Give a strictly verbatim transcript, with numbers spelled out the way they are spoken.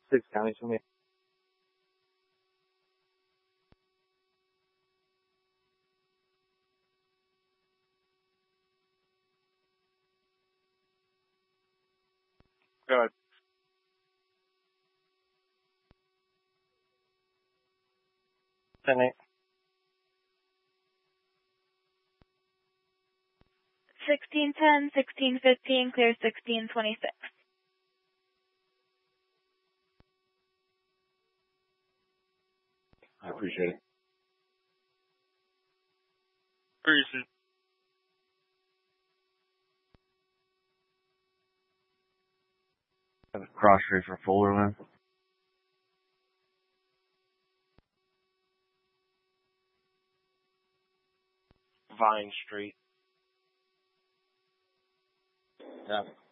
six counties for me. Go ahead. ten eight. sixteen ten, sixteen fifteen, clear sixteen twenty-six. I appreciate it. Appreciate it. Cross street for Fullerland. Vine Street. Yeah.